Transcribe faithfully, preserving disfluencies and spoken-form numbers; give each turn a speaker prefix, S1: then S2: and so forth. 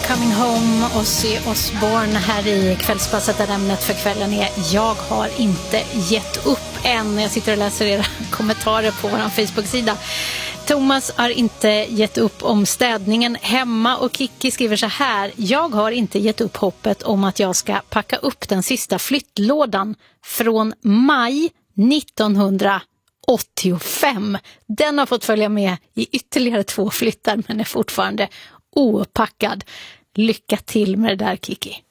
S1: Coming Home, Ozzy Osbourne här i kvällspasset, där ämnet för kvällen är jag har inte gett upp än. Jag sitter och läser era kommentarer på vår Facebook-sida. Thomas har inte gett upp om städningen hemma och Kiki skriver så här: jag har inte gett upp hoppet om att jag ska packa upp den sista flyttlådan från maj nittonhundraåttiofem. Den har fått följa med i ytterligare två flyttar men är fortfarande opackad. Lycka till med det där, Kiki.